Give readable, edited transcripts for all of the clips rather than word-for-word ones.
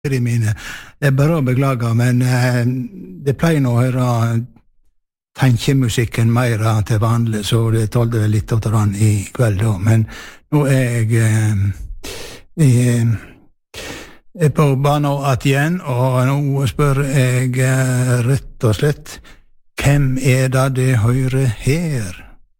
mine. Det bare å beklage, men det pleier nå å høre tenkemusikken mer til vanlig, så det tålte litt å ta den i kveld da. Men nå jeg på banen igjen, og nå spør jeg rett og slett, hvem det hører her?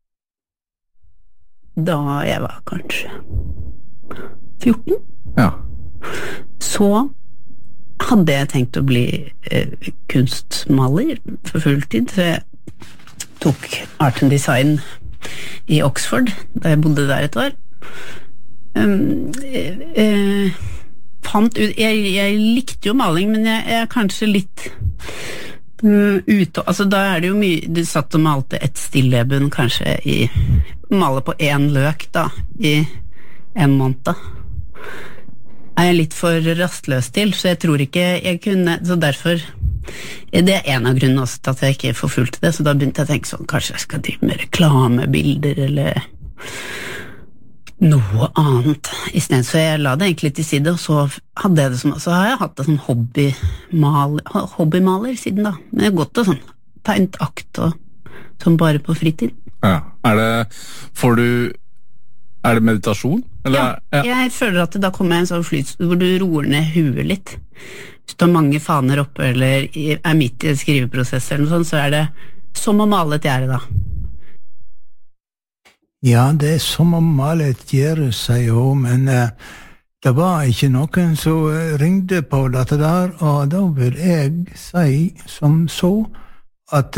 Da jeg var kanskje 14. Ja. Så hadde jeg tenkt å bli kunstmaler for fulltid, så jeg tok art and design i Oxford, da jeg bodde der et år. Fant ut, jeg likte jo maling, men jeg kanskje litt ute, altså da det jo mye, du satt og malte et stilleben kanskje male på en løk da, i en måned da. Jeg litt for rastløs til, så jeg tror ikke jeg kunne, så derfor det en av grunnene også til at jeg ikke forfulgte det, så da begynte jeg å tenke sånn, kanskje jeg skal drive med reklamebilder eller noe annet i stedet, så jeg la det egentlig til side, og så hadde jeg det som, så har jeg hatt det sånn hobbymaler siden da, men jeg har gått og sånn, tegnet akt og sånn bare på fritid. Ja, er det meditasjon? Eller? Ja, jeg føler at da kommer jeg en sånn flyt hvor du roer ned huet litt. Hvis du har mange faner oppe, eller midt i en skriveprosess eller noe sånt, så det som å male et gjerde da. Ja, det som å male et gjerde, sier hun, men det var ikke noen som ringde på dette der, og da vil jeg si som så, at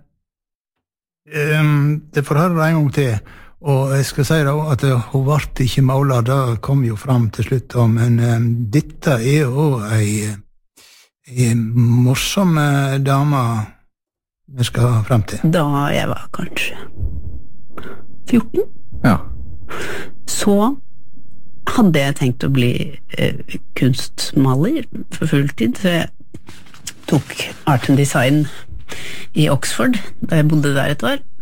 det får høre en gang til, og jeg skal si da at hun ble ikke malet, det kom jo fram til slutt, men dette jo en morsom dame vi skal frem til. Da jeg var kanskje 14. Ja. Så hadde jeg tenkt å bli kunstmaler for fulltid, så jeg tok art and design i Oxford, da jeg bodde der et år.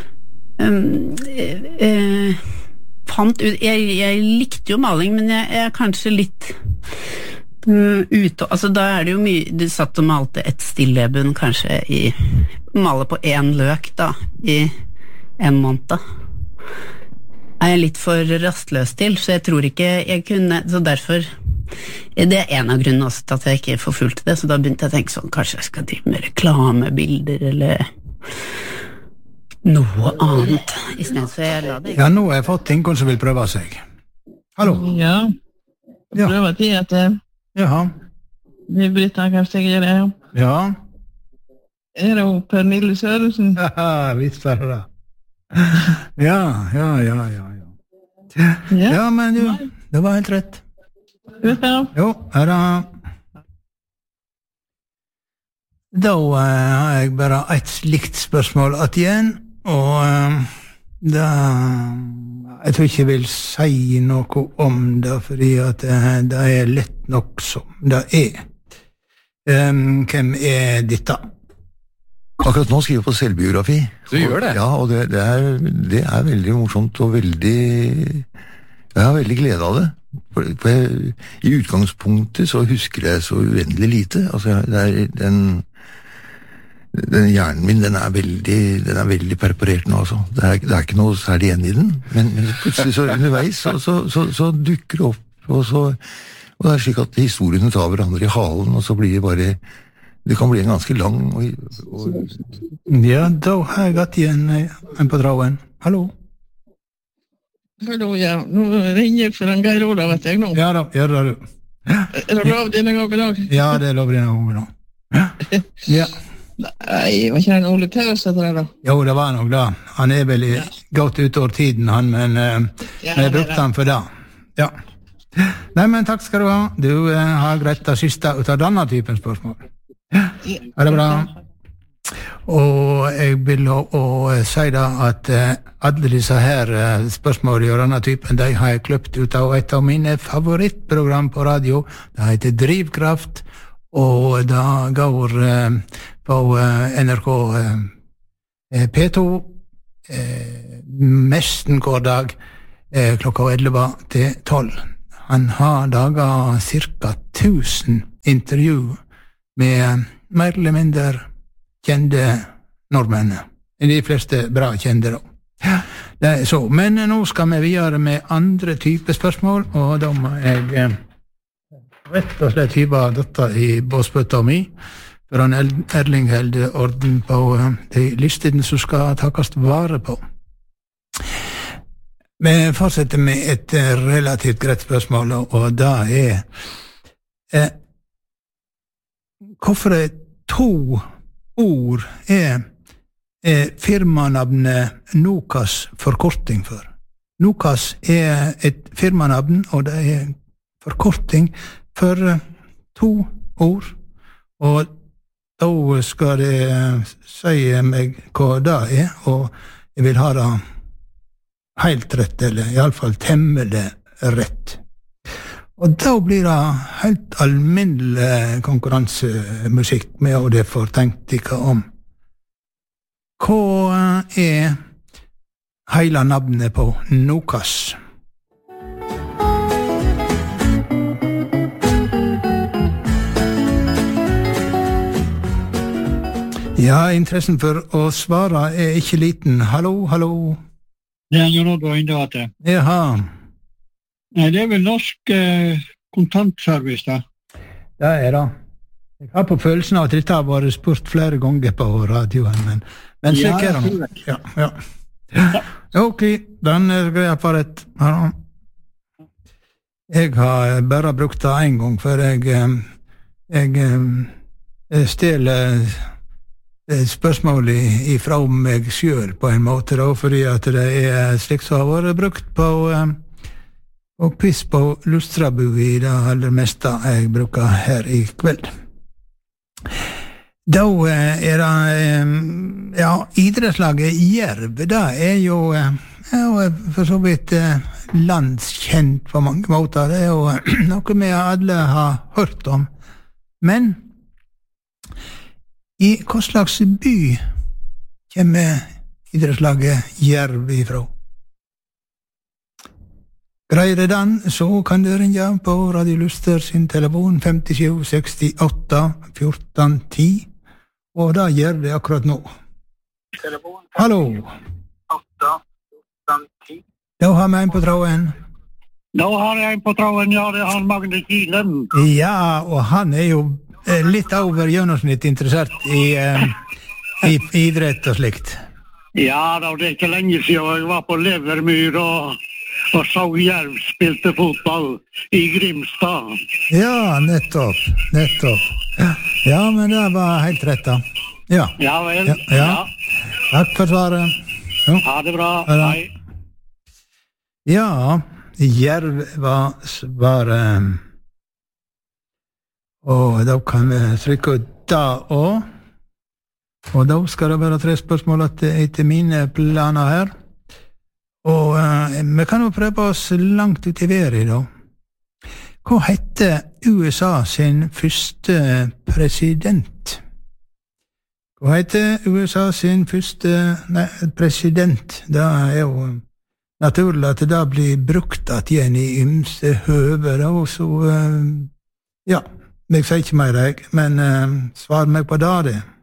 Fant ut, jeg likte jo maling, men jeg kanskje litt ute, altså da det jo mye, du satt og malte et stilleben kanskje male på en løk da, i en måned da. Jeg litt for rastløs til, så jeg tror ikke jeg kunne, så derfor det en av grunnene også til at jeg ikke forfulgte det, så da begynte jeg å tenke sånn, kanskje jeg skal drive med reklamebilder eller noe annet i stedet, så jeg la det. Ja, nå har jeg fått ingen som vil prøve seg. Hallo? Ja, prøver til at Jaha. Vi Britta kanskje jeg det. Ja. Det jo Pernille Sørensen? Haha, visst var det. Ja. Ja, men du, det var helt rett. Jo, her da. Da har jeg bare et slikt spørsmål igjen, og jeg tror ikke jeg vil si noe om det, fordi at det lett nok som det Hvem dette? Akkurat nå skriver jeg på selvbiografi. Du gjør det? Ja, og det veldig morsomt og veldig... Jeg har veldig glede av det. I utgangspunktet så husker jeg så uendelig lite. Altså, den hjernen min, den veldig perforert nå, altså. Det ikke noe særlig igjen i den, men plutselig så underveis så dukker det opp, og det slik at historiene tar hverandre i halen, og så blir det bare, det kan bli en ganske lang Ja, da har jeg gått igjen en på drauen. Hallo? Hallo, ja. Nå ringer jeg for en Geir Olav, vet jeg nå. Ja da, gjør det du. Det lov denne gangen i dag? Ja, det lov denne gangen i dag. Ja. Nei, var ikke det en Ole Paus etter det da? Jo, det var nok da. Han vel gått ut over tiden, han, men jeg brukte han for det. Ja. Nei, men takk skal du ha. Du har greit det siste ut av denne typen spørsmål. Er det bra? Og jeg vil også si da at alle disse her spørsmål av denne typen, de har jeg kløpt ut av et av mine favorittprogram på radio. Det heter Drivkraft, og det går på NRK P2 nesten hver dag klokka 11 til 12. Han har daget cirka 1000 intervju med mer eller mindre kjente nordmenn. De fleste bra kjente da. Det er så. Men nå skal vi videre med andre typer spørsmål, og da må jeg rett og slett hive dette i båsbøtta mi, for han Erling held orden på de listene som skal takkast vare på. Vi fortsetter med et relativt greit spørsmål, og det er hvorfor to ord er firmanavnet Nokas forkorting for? Nokas er et firmanavn, og det er forkorting for to ord, og da skal jeg si meg hva det er, og jeg vil ha det helt rett, eller i alle fall temmelig rett. Og da blir det helt alminnelig konkurransemusikk med, og det får tenkt ikke om. Hva er hele navnet på Nokas? Ja, interessen for å svare er ikke liten. Hallo, hallo. Det er jo noe du har det. Jaha. Nei, det er vel norsk kontantservice, da. Det er det. Jeg har på følelsen av at dette har vært spurt flere ganger på radioen, men sikker er det. Ja. Ok, den er greit for et. Jeg har bare brukt det en gang, for jeg stjeler spørsmålet ifra meg selv på en måte, da, fordi at det er slik som har vært brukt på quiz på Lustrabu i det aller meste jeg bruker her i kveld. Da er det idrettslaget Jerv, det er jo for så vidt landskjent på mange måter. Det er jo noe vi alle har hørt om. Men i hva slags by kommer idrettslaget Jerv ifra? Greier det den, så kan du ringe på Radio Luster sin telefon 57 68 14 10, og da gjør det akkurat nå. Hallo. 8 14 10. Da har vi en på tråden. Da har jeg en på tråden, ja, det er han Magne Kilen. Ja, og han er jo litt over gjennomsnitt interessert i idrett og slikt. Ja, da, det er ikke lenge siden jeg var på Levermyr og så Jerv spilte fotball i Grimstad. Ja, nettopp. Ja, men det var helt rett da. Ja. Ja vel. Ja. Takk for svaret. Ja. Ha det bra. Hei. Ja, Jerv var svaret. Og da kan vi trykke ut da også. Og da skal det være 3 spørsmål etter mine planer her. Og vi kan jo prøve oss langt ut i været da. Hva hette USA sin første president? Hva hette USA sin første president? Det er jo naturlig at det blir brukt at igjen i ymse høver, og så, ja, jeg sier ikke mer, men svar meg på det.